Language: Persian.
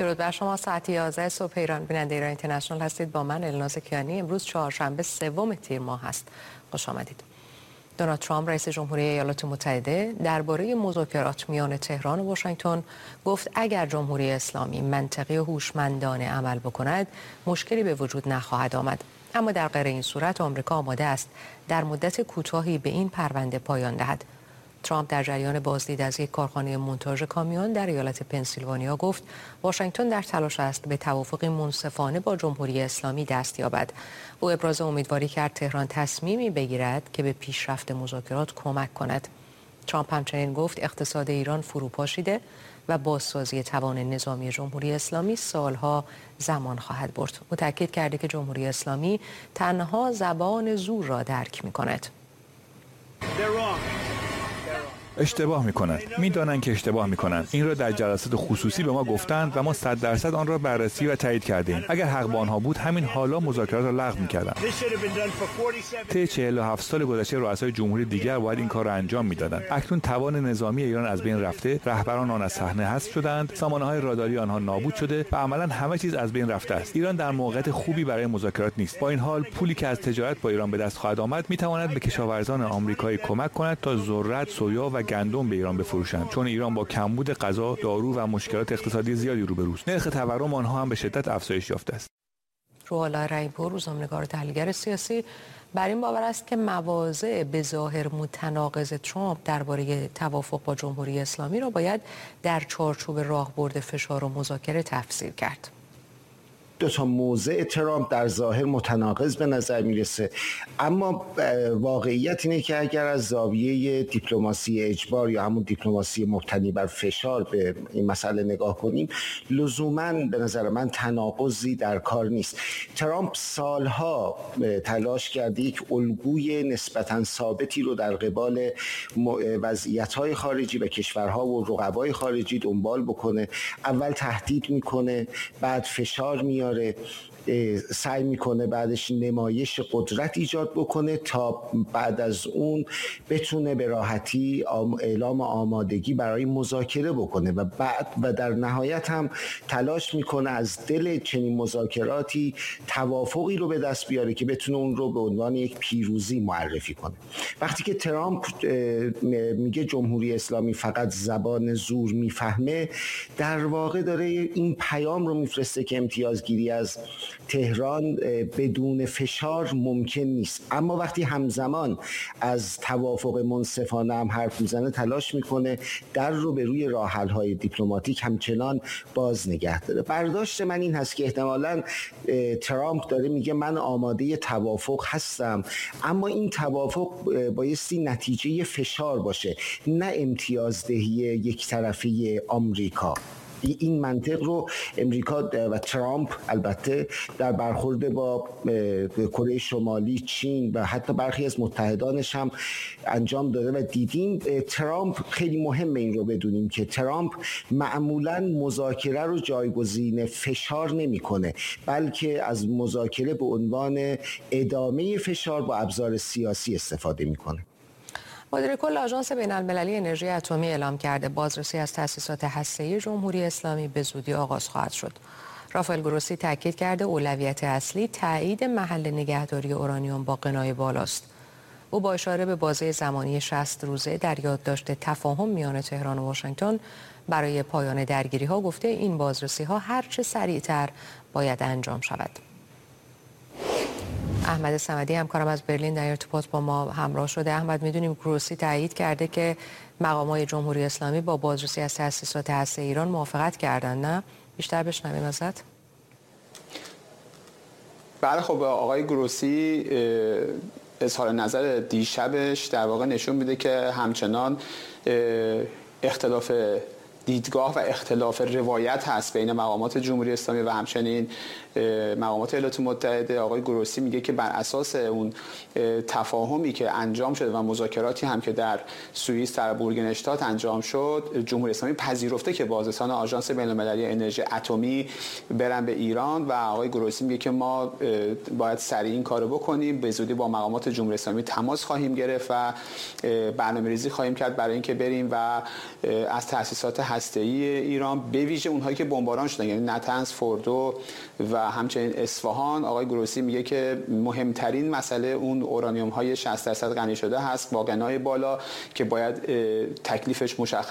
درود بر شما. ساعت 11 صبح ایران بیننده ایران اینترنشنال هستید. با من الناز کیانی. امروز چهارشنبه 3 تیر ماه هست. خوش آمدید. دونالد ترامپ رئیس جمهوری ایالات متحده درباره مذاکرات میان تهران و واشنگتن گفت اگر جمهوری اسلامی منطقی و هوشمندانه عمل بکند مشکلی به وجود نخواهد آمد. اما در غیر این صورت آمریکا آماده است در مدت کوتاهی به این پرونده پایان دهد. ترامپ در جریان بازدید از یک کارخانه مونتاژ کامیون در ایالت پنسیلوانیا گفت واشنگتن در تلاش است به توافقی منصفانه با جمهوری اسلامی دست یابد. او ابراز امیدواری کرد تهران تصمیمی بگیرد که به پیشرفت مذاکرات کمک کند. ترامپ همچنین گفت اقتصاد ایران فروپاشیده و بازسازی توان نظامی جمهوری اسلامی سالها زمان خواهد برد. او تاکید کرده که جمهوری اسلامی تنها زبان زور را درک می‌کند. اشتباه میکنند. میدانند که اشتباه میکنند. این را در جلسات خصوصی به ما گفتند و ما 100% آن را بررسی و تایید کردیم. اگر حق با آنها بود همین حالا مذاکرات را لغو میکردند. طی 47 سال گذشته رؤسای جمهوری دیگر باید این کار را انجام میدادند. اکنون توان نظامی ایران از بین رفته، رهبران آن از صحنه حذف شدند، سامانه‌های راداری آنها نابود شده و عملاً همه چیز از بین رفته است. ایران در موقعیت خوبی برای مذاکرات نیست. با این حال پولی که از تجارت با ایران به دست خواهد آمد میتواند به کشاورزان آمریکایی کمک کند تا ذرت، سویا و گندم به ایران بفروشند، چون ایران با کمبود غذا، دارو و مشکلات اقتصادی زیادی روبروست. نرخ تورم آنها هم به شدت افزایش یافته است. روح‌الله رحیم‌پور، روزنامه‌نگار و تحلیلگر سیاسی، بر این باور است که مواضع به ظاهر متناقض ترامپ درباره توافق با جمهوری اسلامی را باید در چارچوب راهبرد فشار و مذاکره تفسیر کرد. دو تا موضع ترامپ در ظاهر متناقض به نظر میرسه، اما واقعیت اینه که اگر از زاویه دیپلماسی اجبار یا همون دیپلماسی مبتنی بر فشار به این مسئله نگاه کنیم، لزوماً به نظر من تناقضی در کار نیست. ترامپ سالها تلاش کرده یک الگوی نسبتاً ثابتی رو در قبال وضعیت‌های خارجی و کشورها و رقبای خارجی دنبال بکنه. اول تهدید میکنه، بعد فشار میاره، سعی میکنه بعدش نمایش قدرت ایجاد بکنه تا بعد از اون بتونه به راحتی اعلام آمادگی برای مذاکره بکنه و بعد و در نهایت هم تلاش میکنه از دل چنین مذاکراتی توافقی رو به دست بیاره که بتونه اون رو به عنوان یک پیروزی معرفی کنه. وقتی که ترامپ میگه جمهوری اسلامی فقط زبان زور میفهمه، در واقع داره این پیام رو میفرسته که امتیازگیری از تهران بدون فشار ممکن نیست. اما وقتی همزمان از توافق منصفانه هم حرف میزنه، تلاش میکنه در رو به روی راه حل های دیپلماتیک همچنان باز نگه داره. برداشت من این هست که احتمالاً ترامپ داره میگه من آماده توافق هستم، اما این توافق بایستی نتیجه فشار باشه، نه امتیازدهی یک طرفه آمریکا. این منطق رو امریکا و ترامپ البته در برخورد با کره شمالی، چین و حتی برخی از متحدانش هم انجام داده و دیدیم. ترامپ خیلی مهمه این رو بدونیم که ترامپ معمولاً مذاکره رو جایگزین فشار نمی‌کنه، بلکه از مذاکره به عنوان ادامه فشار با ابزار سیاسی استفاده می‌کنه. مدیر کل آژانس بین‌المللی انرژی اتمی اعلام کرده بازرسی از تأسیسات هسته‌ای جمهوری اسلامی به زودی آغاز خواهد شد. رافائل گروسی تاکید کرده اولویت اصلی تایید محل نگهداری اورانیوم با غنای بالاست. او با اشاره به بازه زمانی 60 روزه در یادداشت تفاهم میان تهران و واشنگتن برای پایان درگیری‌ها گفته این بازرسی‌ها هر چه سریعتر باید انجام شود. احمد صمدی همکارم از برلین در ارتباط با ما همراه شده. احمد، میدونیم گروسی تایید کرده که مقامات جمهوری اسلامی با بازرسی از تأسیسات هسته ایران موافقت کردن، نه؟ بیشتر بشنویم ازت. بله، خب آقای گروسی اظهار نظر دیشبش در واقع نشون میده که همچنان اختلاف دیدگاه و اختلاف روایت هست بین مقامات جمهوری اسلامی و همچنین مقامات ایالات متحده. آقای گروسی میگه که بر اساس اون تفاهمی که انجام شده و مذاکراتی هم که در سوئیس در بورگنشتات انجام شد، جمهوری اسلامی پذیرفته که بازرسان آژانس بین‌المللی انرژی اتمی برن به ایران و آقای گروسی میگه که ما باید سریع این کارو بکنیم، به زودی با مقامات جمهوری اسلامی تماس خواهیم گرفت و برنامه‌ریزی خواهیم کرد برای اینکه بریم و از تأسیسات هسته‌ای ایران، به ویژه اونهایی که بمباران شدن، یعنی نطنز، فردو و همچنین اصفهان. آقای گروسی میگه که مهمترین مسئله اون اورانیوم های 60% غنی شده هست با غنای بالا که باید تکلیفش مشخص